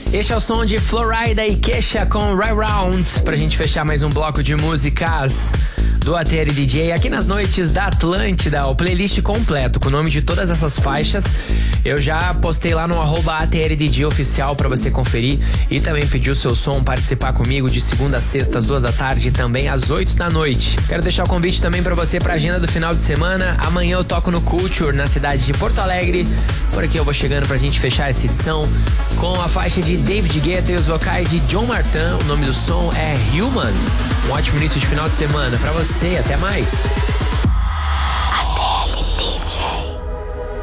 Este é o som de Florida e Kesha com Right Round, pra gente fechar mais um bloco de músicas do ATL DJ aqui nas noites da Atlântida. O playlist completo com o nome de todas essas faixas eu já postei lá no @ATLDJ oficial pra você conferir e também pedir o seu som, participar comigo de segunda a sexta às 2 da tarde e também às 8 da noite. Quero deixar o convite também pra você pra agenda do final de semana. Amanhã eu toco no Culture, na cidade de Porto Alegre. Por aqui eu vou chegando pra gente fechar essa edição com a faixa de David Guetta e os vocais de John Martin. O nome do som é Human. Um ótimo início de final de semana pra você. Até mais. ATL DJ.